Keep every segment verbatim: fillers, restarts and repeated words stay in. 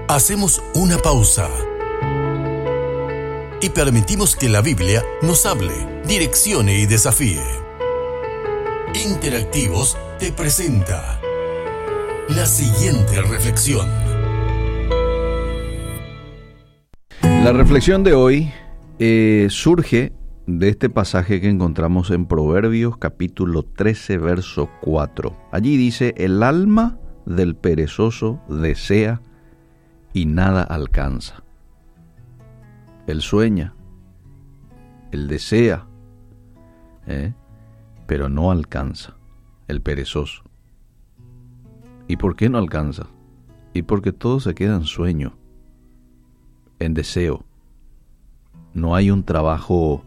Hacemos una pausa y permitimos que la Biblia nos hable, direccione y desafíe. Interactivos te presenta la siguiente reflexión. La reflexión de hoy eh, surge de este pasaje que encontramos en Proverbios capítulo trece, verso cuatro. Allí dice: el alma del perezoso desea y nada alcanza. Él sueña, él desea, ¿eh? pero no alcanza, el perezoso. ¿Y por qué no alcanza? Y porque todo se queda en sueño, en deseo. No hay un trabajo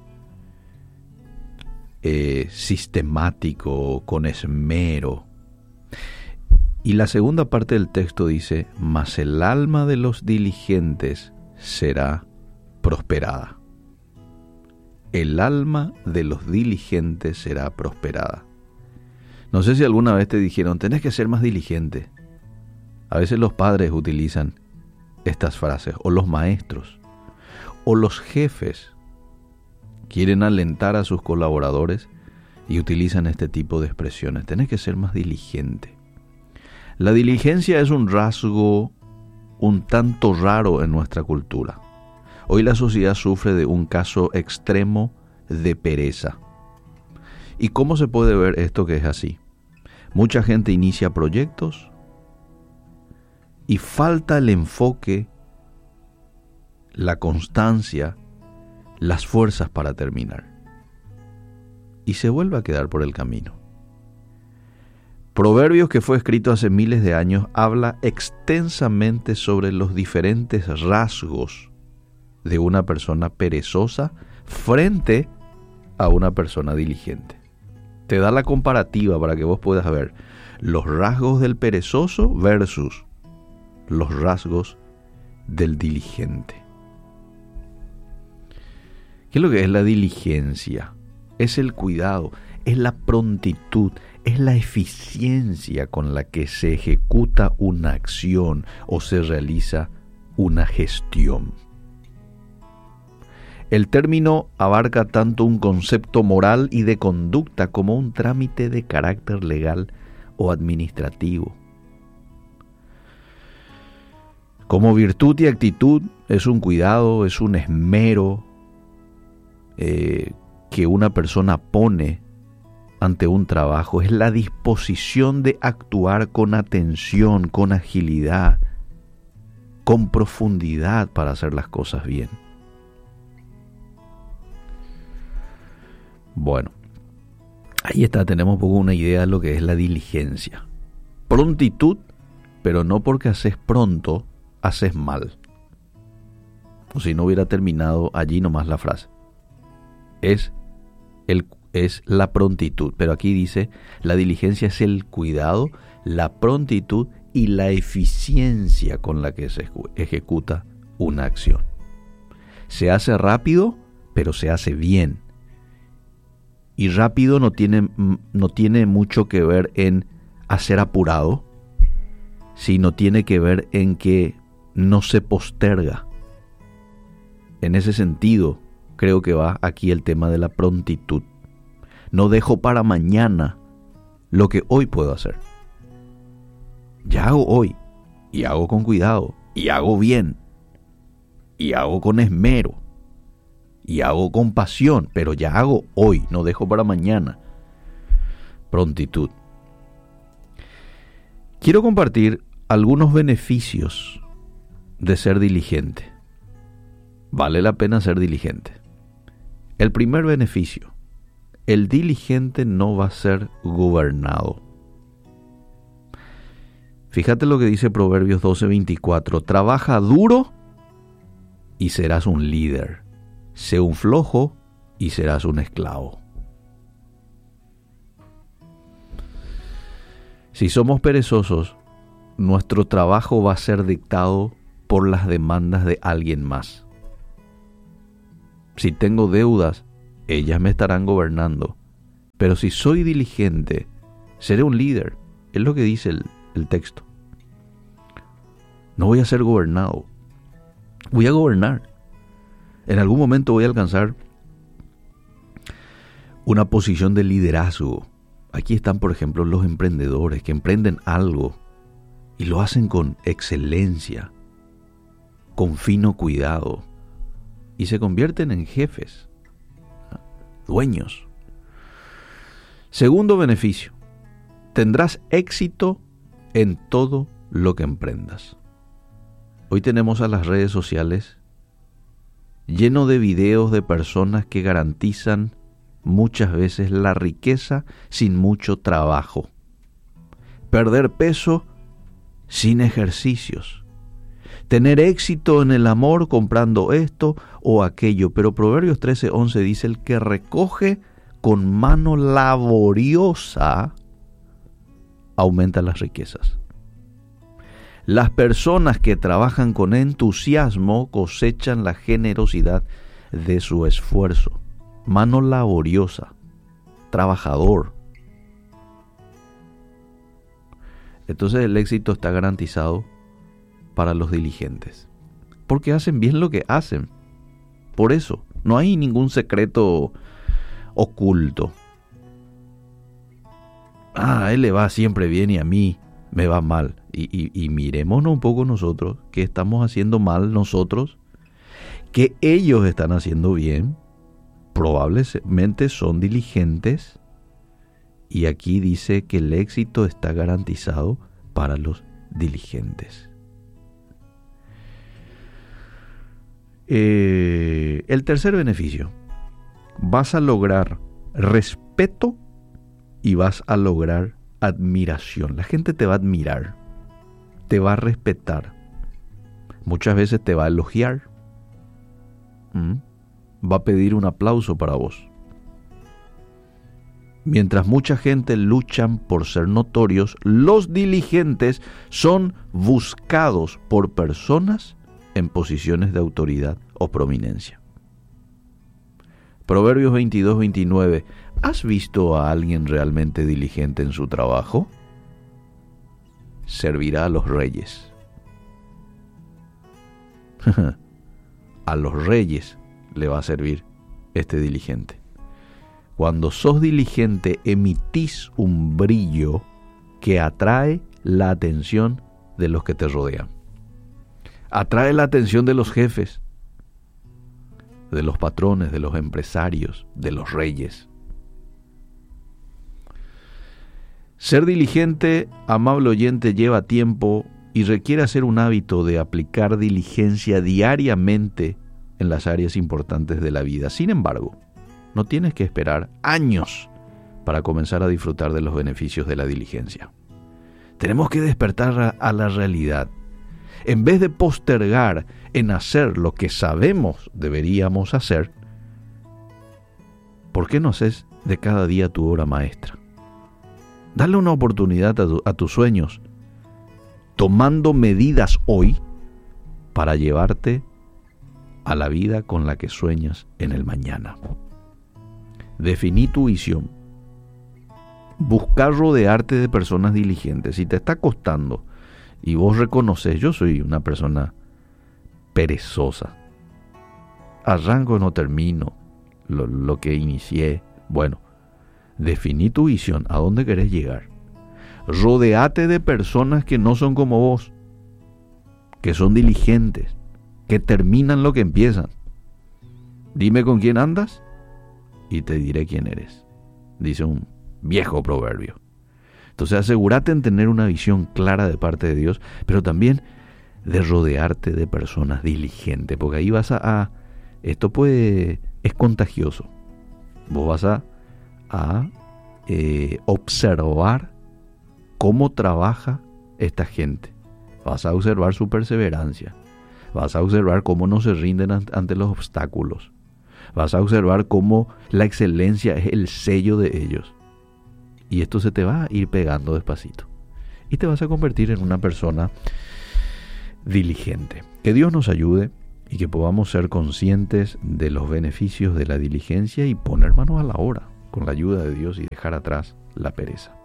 eh, sistemático, con esmero. Y la segunda parte del texto dice: mas el alma de los diligentes será prosperada. El alma de los diligentes será prosperada. No sé si alguna vez te dijeron: tenés que ser más diligente. A veces los padres utilizan estas frases, o los maestros, o los jefes quieren alentar a sus colaboradores y utilizan este tipo de expresiones. Tenés que ser más diligente. La diligencia es un rasgo un tanto raro en nuestra cultura. Hoy la sociedad sufre de un caso extremo de pereza. ¿Y cómo se puede ver esto que es así? Mucha gente inicia proyectos y falta el enfoque, la constancia, las fuerzas para terminar. Y se vuelve a quedar por el camino. Proverbios, que fue escrito hace miles de años, habla extensamente sobre los diferentes rasgos de una persona perezosa frente a una persona diligente. Te da la comparativa para que vos puedas ver los rasgos del perezoso versus los rasgos del diligente. ¿Qué es lo que es la diligencia? Es el cuidado, es la prontitud, es la eficiencia con la que se ejecuta una acción o se realiza una gestión. El término abarca tanto un concepto moral y de conducta como un trámite de carácter legal o administrativo. Como virtud y actitud es un cuidado, es un esmero eh, que una persona pone ante un trabajo, es la disposición de actuar con atención, con agilidad, con profundidad para hacer las cosas bien. Bueno, ahí está, tenemos un poco una idea de lo que es la diligencia. Prontitud, pero no porque haces pronto, haces mal. O si no hubiera terminado allí nomás la frase. Es el es la prontitud, pero aquí dice: la diligencia es el cuidado, la prontitud y la eficiencia con la que se ejecuta una acción. Se hace rápido, pero se hace bien. Y rápido no tiene, no tiene mucho que ver en hacer apurado, sino tiene que ver en que no se posterga. En ese sentido, creo que va aquí el tema de la prontitud. No dejo para mañana lo que hoy puedo hacer. Ya hago hoy, y hago con cuidado, y hago bien, y hago con esmero, y hago con pasión, pero ya hago hoy, no dejo para mañana. Prontitud. Quiero compartir algunos beneficios de ser diligente. Vale la pena ser diligente. El primer beneficio: el diligente no va a ser gobernado. Fíjate lo que dice Proverbios doce veinticuatro. Trabaja duro y serás un líder. Sé un flojo y serás un esclavo. Si somos perezosos, nuestro trabajo va a ser dictado por las demandas de alguien más. Si tengo deudas, ellas me estarán gobernando. Pero si soy diligente, seré un líder. Es lo que dice el, el texto. No voy a ser gobernado. Voy a gobernar. En algún momento voy a alcanzar una posición de liderazgo. Aquí están, por ejemplo, los emprendedores que emprenden algo y lo hacen con excelencia, con fino cuidado, y se convierten en jefes, dueños. Segundo beneficio, tendrás éxito en todo lo que emprendas. Hoy tenemos a las redes sociales lleno de videos de personas que garantizan muchas veces la riqueza sin mucho trabajo. Perder peso sin ejercicios. Tener éxito en el amor comprando esto o aquello. Pero Proverbios trece once dice: el que recoge con mano laboriosa aumenta las riquezas. Las personas que trabajan con entusiasmo cosechan la generosidad de su esfuerzo. Mano laboriosa, trabajador. Entonces el éxito está garantizado para los diligentes, porque hacen bien lo que hacen. Por eso, no hay ningún secreto oculto. Ah, a él le va siempre bien y a mí me va mal. Y, y, y mirémonos un poco nosotros, ¿qué estamos haciendo mal nosotros? ¿Qué ellos están haciendo bien? Probablemente son diligentes, y aquí dice que el éxito está garantizado para los diligentes. Eh, el tercer beneficio, vas a lograr respeto y vas a lograr admiración. La gente te va a admirar, te va a respetar, muchas veces te va a elogiar, ¿Mm? va a pedir un aplauso para vos. Mientras mucha gente luchan por ser notorios, los diligentes son buscados por personas en posiciones de autoridad o prominencia. Proverbios veintidós veintinueve. ¿Has visto a alguien realmente diligente en su trabajo? Servirá a los reyes. A los reyes le va a servir este diligente. Cuando sos diligente, emitís un brillo que atrae la atención de los que te rodean. Atrae la atención de los jefes, de los patrones, de los empresarios, de los reyes. Ser diligente, amable oyente, lleva tiempo y requiere hacer un hábito de aplicar diligencia diariamente en las áreas importantes de la vida. Sin embargo, no tienes que esperar años para comenzar a disfrutar de los beneficios de la diligencia. Tenemos que despertar a, a la realidad. En vez de postergar en hacer lo que sabemos deberíamos hacer, ¿por qué no haces de cada día tu obra maestra? Dale una oportunidad a, tu, a tus sueños, tomando medidas hoy para llevarte a la vida con la que sueñas en el mañana. Definí tu visión. Busca rodearte de personas diligentes. Si te está costando y vos reconoces, yo soy una persona perezosa, arranco y no termino lo, lo que inicié. Bueno, definí tu visión, a dónde querés llegar. Rodéate de personas que no son como vos, que son diligentes, que terminan lo que empiezan. Dime con quién andas y te diré quién eres, dice un viejo proverbio. Entonces asegúrate en tener una visión clara de parte de Dios, pero también de rodearte de personas diligentes, porque ahí vas a, a esto puede, es contagioso. Vos vas a, a eh, observar cómo trabaja esta gente. Vas a observar su perseverancia. Vas a observar cómo no se rinden ante los obstáculos. Vas a observar cómo la excelencia es el sello de ellos. Y esto se te va a ir pegando despacito. Y te vas a convertir en una persona diligente. Que Dios nos ayude y que podamos ser conscientes de los beneficios de la diligencia y poner manos a la obra con la ayuda de Dios y dejar atrás la pereza.